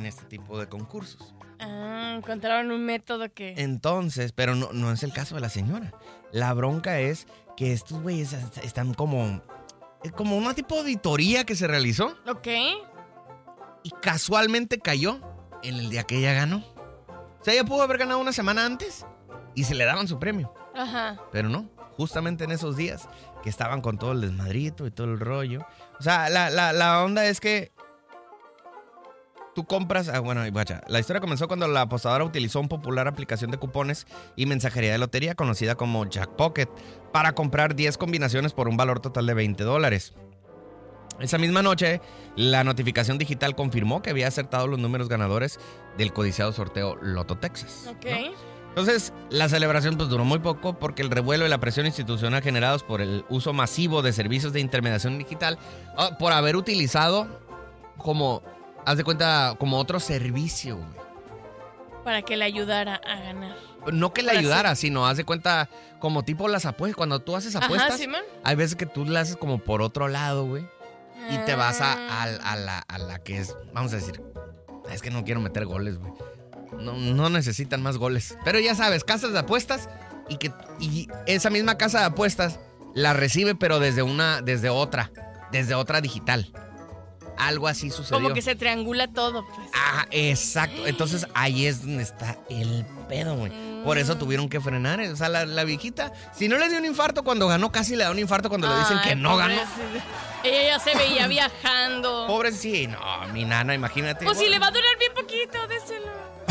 este tipo de concursos. Encontraron un método que... Entonces, pero no es el caso de la señora. La bronca es que estos güeyes están como una tipo de auditoría que se realizó. Ok. Y casualmente cayó en el día que ella ganó. O sea, ella pudo haber ganado una semana antes y se le daban su premio. Ajá. Pero no, justamente en esos días que estaban con todo el desmadrito y todo el rollo. O sea, la onda es que tú compras... bueno, guacha, la historia comenzó cuando la apostadora utilizó una popular aplicación de cupones y mensajería de lotería conocida como Jackpocket para comprar 10 combinaciones por un valor total de $20. Esa misma noche, la notificación digital confirmó que había acertado los números ganadores del codiciado sorteo Loto Texas. Ok. ¿No? Entonces, la celebración pues duró muy poco porque el revuelo y la presión institucional generados por el uso masivo de servicios de intermediación digital, por haber utilizado como, haz de cuenta, como otro servicio, güey. Para que le ayudara a ganar. No que le ayudara, sino haz de cuenta como tipo las apuestas. Cuando tú haces apuestas, Ajá, ¿Simón? hay veces que tú las haces como por otro lado, güey. Y te vas a la que es, vamos a decir, es que no quiero meter goles, güey. No necesitan más goles. Pero ya sabes, casas de apuestas y esa misma casa de apuestas la recibe, pero desde otra digital. Algo así sucedió. Como que se triangula todo, pues. Exacto. Entonces ahí es donde está el pedo, güey. Por eso tuvieron que frenar. O sea, la viejita, si no le dio un infarto cuando ganó, casi le da un infarto cuando le dicen que no ganó. Ella ya se veía viajando. Pobre, sí, no, mi nana, imagínate. Pues si le va a durar bien poquito, déselo.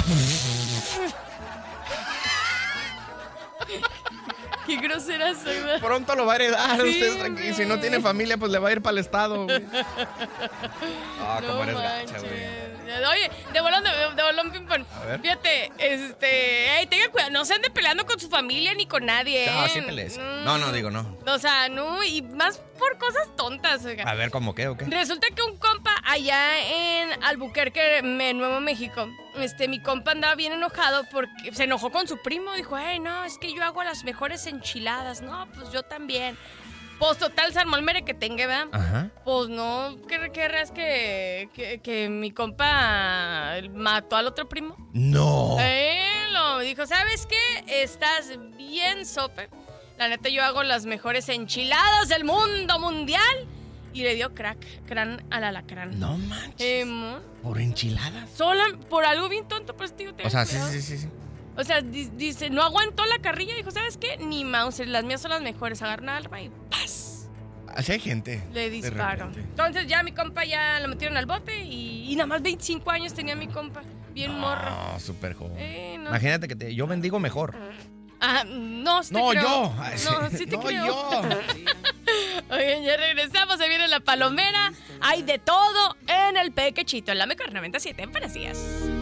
Qué grosera soy, ¿verdad? Pronto lo va a heredar, Sí, usted tranquilo. Si no tiene familia, pues le va a ir para el estado, güey. Cómo eres gacha, güey. Oye, de bolón ping-pong. Fíjate, tenga cuidado, no se ande peleando con su familia ni con nadie, No, sí pelees. No, digo no. O sea, no, y más por cosas tontas, oiga. A ver, ¿cómo qué o qué? Resulta que un compa allá en Albuquerque, Nuevo México, mi compa andaba bien enojado porque se enojó con su primo. Dijo, no, es que yo hago las mejores enchiladas. No, pues yo también. Pues total, se armó el merequetengue, ¿verdad? Ajá. Pues no, ¿querrás que mi compa mató al otro primo? No. Lo dijo, ¿sabes qué? Estás bien sope. La neta, yo hago las mejores enchiladas del mundo mundial. Y le dio crán al alacrán. No manches. ¿Por enchiladas? Sola, por algo bien tonto, pues, tío. O sea, sí. O sea, dice, no aguantó la carrilla. Dijo, ¿sabes qué? Ni Mauser, las mías son las mejores. Agarró una arma y ¡paz! Así hay gente. Le disparó. Entonces ya mi compa ya lo metieron al bote y nada más 25 años tenía mi compa. Bien morro. No, súper joven. No. Imagínate que yo bendigo mejor. No, no, creo. yo. No, sí te creo. Yo. Oigan, ya regresamos. Se viene la palomera. Hay de todo en el Pequechito, en la Mejor 97. Buenos días.